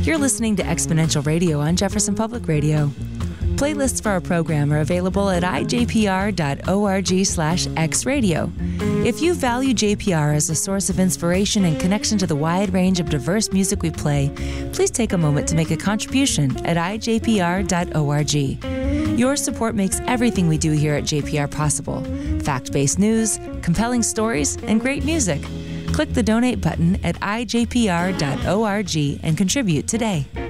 You're listening to Exponential Radio on Jefferson Public Radio. Playlists for our program are available at ijpr.org/xradio. If you value JPR as a source of inspiration and connection to the wide range of diverse music we play, please take a moment to make a contribution at ijpr.org. Your support makes everything we do here at JPR possible. Fact-based news, compelling stories, and great music. Click the donate button at ijpr.org and contribute today.